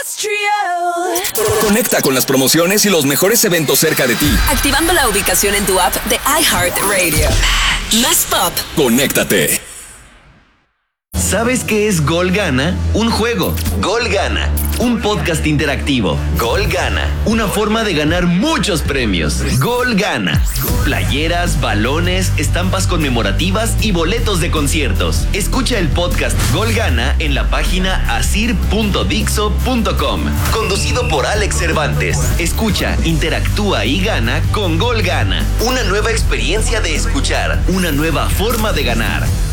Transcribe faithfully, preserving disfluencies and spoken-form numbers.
Conecta con las promociones y los mejores eventos cerca de ti. Activando la ubicación en tu app de iHeartRadio. Más pop. Conéctate. ¿Sabes qué es Gol Gana? Un juego. Gol Gana. Un podcast interactivo. Gol Gana. Una forma de ganar muchos premios. Gol Gana. Playeras, balones, estampas conmemorativas y boletos de conciertos. Escucha el podcast Gol Gana en la página asir punto dixo punto com. Conducido por Alex Cervantes. Escucha, interactúa y gana con Gol Gana. Una nueva experiencia de escuchar. Una nueva forma de ganar.